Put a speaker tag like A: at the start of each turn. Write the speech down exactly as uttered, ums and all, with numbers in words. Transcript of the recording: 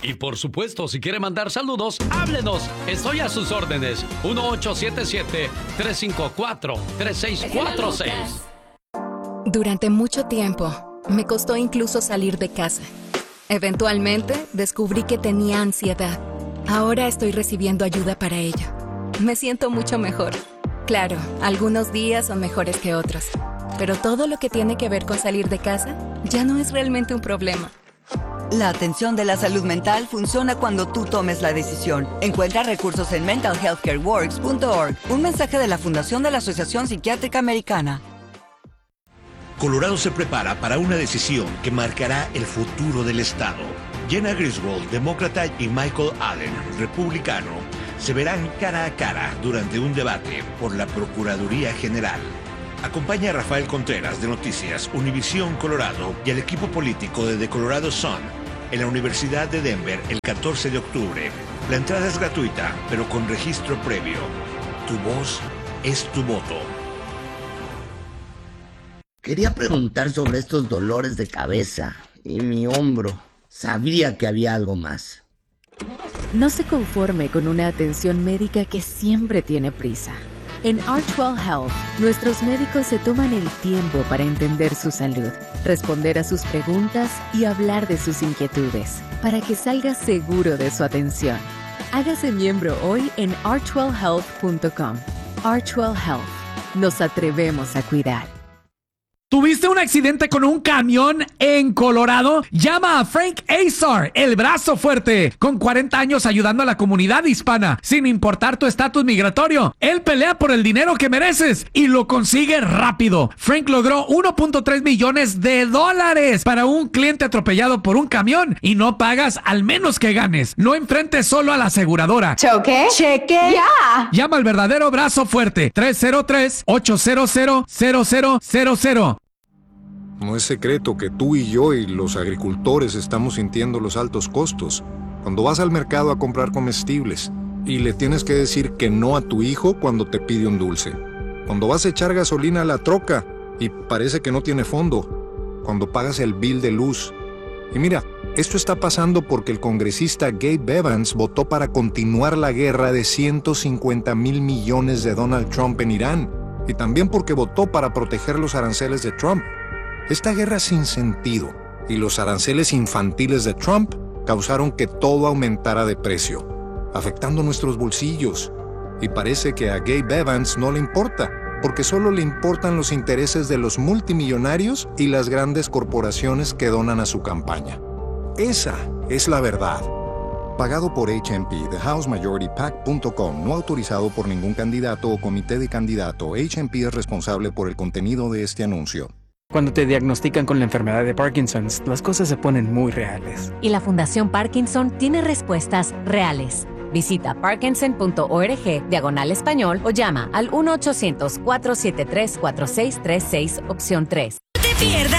A: Y por supuesto, si quiere mandar saludos, háblenos. Estoy a sus órdenes. uno ocho siete siete, tres cinco cuatro, tres seis cuatro seis.
B: Durante mucho tiempo, me costó incluso salir de casa. Eventualmente, descubrí que tenía ansiedad. Ahora estoy recibiendo ayuda para ello. Me siento mucho mejor. Claro, algunos días son mejores que otros. Pero todo lo que tiene que ver con salir de casa ya no es realmente un problema.
C: La atención de la salud mental funciona cuando tú tomes la decisión. Encuentra recursos en mental health care works punto org. Un mensaje de la Fundación de la Asociación Psiquiátrica Americana.
D: Colorado se prepara para una decisión que marcará el futuro del estado. Jena Griswold, demócrata, y Michael Allen, republicano, se verán cara a cara durante un debate por la Procuraduría General. Acompaña a Rafael Contreras de Noticias Univisión Colorado y al equipo político de The Colorado Sun en la Universidad de Denver el catorce de octubre. La entrada es gratuita, pero con registro previo. Tu voz es tu voto.
E: Quería preguntar sobre estos dolores de cabeza y mi hombro. Sabía que había algo más.
F: No se conforme con una atención médica que siempre tiene prisa. En Archwell Health, nuestros médicos se toman el tiempo para entender su salud, responder a sus preguntas y hablar de sus inquietudes, para que salga seguro de su atención. Hágase miembro hoy en archwell health punto com. Archwell Health. Nos atrevemos a cuidar.
G: ¿Tuviste un accidente con un camión en Colorado? Llama a Frank Azar, el brazo fuerte, con cuarenta años ayudando a la comunidad hispana, sin importar tu estatus migratorio. Él pelea por el dinero que mereces y lo consigue rápido. Frank logró uno punto tres millones de dólares para un cliente atropellado por un camión y no pagas al menos que ganes. No enfrentes solo a la aseguradora.
H: ¿Choque? ¿Cheque? ¡Ya!
G: Llama al verdadero brazo fuerte, tres cero tres, ocho cero cero, cero cero cero cero.
I: No es secreto que tú y yo y los agricultores estamos sintiendo los altos costos. Cuando vas al mercado a comprar comestibles y le tienes que decir que no a tu hijo cuando te pide un dulce. Cuando vas a echar gasolina a la troca y parece que no tiene fondo. Cuando pagas el bill de luz. Y mira, esto está pasando porque el congresista Gabe Evans votó para continuar la guerra de ciento cincuenta mil millones de Donald Trump en Irán. Y también porque votó para proteger los aranceles de Trump. Esta guerra sin sentido y los aranceles infantiles de Trump causaron que todo aumentara de precio, afectando nuestros bolsillos. Y parece que a Gabe Evans no le importa, porque solo le importan los intereses de los multimillonarios y las grandes corporaciones que donan a su campaña. Esa es la verdad. Pagado por H M P, the house majority pac punto com, no autorizado por ningún candidato o comité de candidato. H M P es responsable por el contenido de este anuncio.
J: Cuando te diagnostican con la enfermedad de Parkinson, las cosas se ponen muy reales.
K: Y la Fundación Parkinson tiene respuestas reales. Visita parkinson punto org, diagonal español, o llama al uno ochocientos, cuatro siete tres, cuatro seis tres seis, opción tres.
L: No te pierdas